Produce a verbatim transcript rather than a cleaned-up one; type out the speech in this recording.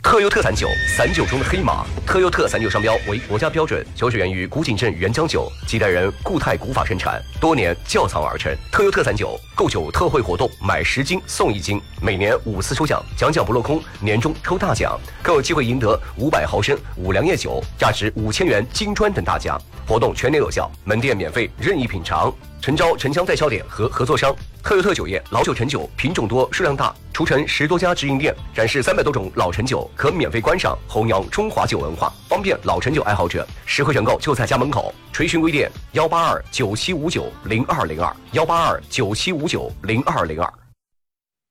特优特散酒，散酒中的黑马。特优特散酒商标为国家标准，酒水源于古井镇原浆酒，几代人固态古法生产，多年窖藏而成。特优特散酒购酒特惠活动，买十斤送一斤，每年五次抽奖，奖奖不落空，年终抽大奖，更有机会赢得五百毫升五粮液酒，价值五千元金砖等大奖。活动全年有效，门店免费任意品尝。诚招城乡代销点和合作商。特优特酒业老酒陈酒品种多数量大，除城十多家直营店，展示三百多种老陈酒，可免费观赏，弘扬中华酒文化，方便老陈酒爱好者。实惠选购就在家门口。垂询微店幺八二九七五九零二零二幺八二九七五九零二零二。